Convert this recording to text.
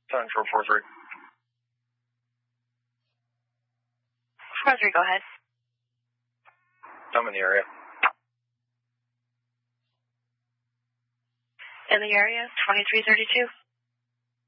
10-443. 43, go ahead. I'm in the area. In the area, 2332.